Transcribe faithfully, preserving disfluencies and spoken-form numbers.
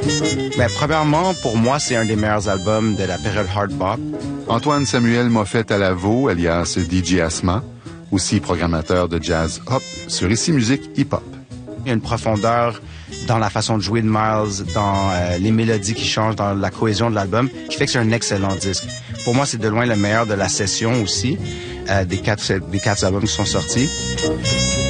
Ben, premièrement, pour moi, c'est un des meilleurs albums de la période hard bop. Antoine Samuel Moffett à la Vaux, alias D J Asma, aussi programmateur de jazz hop sur Ici Musique Hip Hop. Il y a une profondeur dans la façon de jouer de Miles, dans euh, les mélodies qui changent, dans la cohésion de l'album, qui fait que c'est un excellent disque. Pour moi, c'est de loin le meilleur de la session aussi, euh, des quatre, des quatre albums qui sont sortis.